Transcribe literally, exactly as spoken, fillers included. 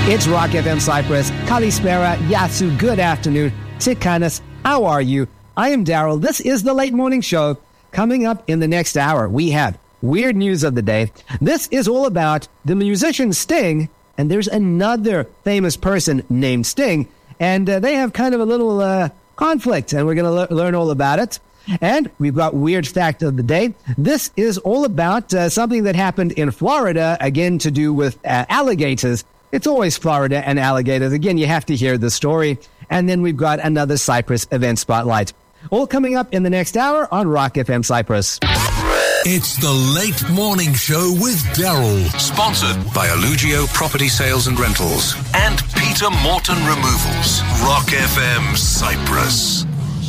It's Rock F M Cyprus. Kalispera, Yasu, good afternoon. Tikanas, how are you? I am Daryl. This is the Late Morning Show. Coming up in the next hour, we have Weird News of the Day. This is all about the musician Sting, and there's another famous person named Sting, and uh, they have kind of a little uh, conflict, and we're going to le- learn all about it. And we've got Weird Fact of the Day. This is all about uh, something that happened in Florida, again to do with uh, alligators. It's always Florida and alligators. Again, you have to hear the story. And then we've got another Cyprus event spotlight. All coming up in the next hour on Rock F M Cyprus. It's the Late Morning Show with Daryl. Sponsored by Allugio Property Sales and Rentals and Peter Morton Removals. Rock F M Cyprus.